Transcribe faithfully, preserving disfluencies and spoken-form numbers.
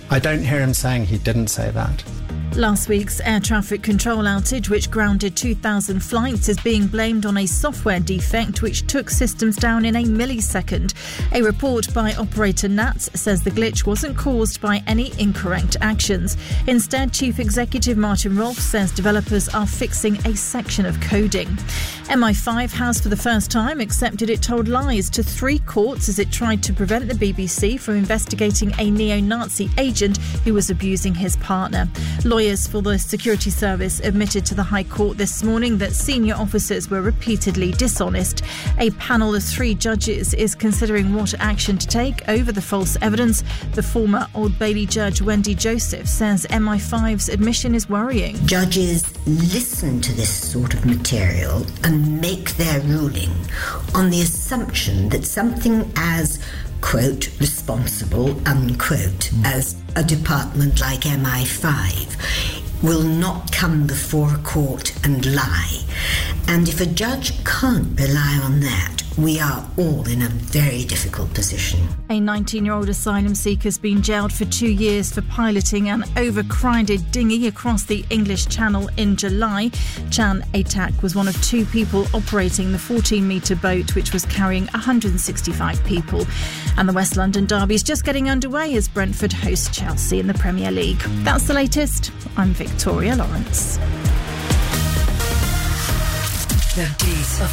I don't hear him saying he didn't say that. Last week's air traffic control outage, which grounded two thousand flights, is being blamed on a software defect which took systems down in a millisecond. A report by operator Nats says the glitch wasn't caused by any incorrect actions. Instead, Chief Executive Martin Rolfe says developers are fixing a section of coding. M I five has for the first time accepted it told lies to three courts as it tried to prevent the B B C from investigating a neo-Nazi agent who was abusing his partner. Lawyers for the security service admitted to the High Court this morning that senior officers were repeatedly dishonest. A panel of three judges is considering what action to take over the false evidence. The former Old Bailey judge Wendy Joseph says M I five's admission is worrying. Judges listen to this sort of material and make their ruling on the assumption that something as, quote, responsible, unquote, as a department like M I five will not come before a court and lie. And if a judge can't rely on that, we are all in a very difficult position. A nineteen-year-old asylum seeker has been jailed for two years for piloting an overcrowded dinghy across the English Channel in July. Chan Atak was one of two people operating the fourteen-metre boat, which was carrying one hundred sixty-five people. And the West London derby is just getting underway as Brentford host Chelsea in the Premier League. That's the latest. I'm Victoria Lawrence. The Dose of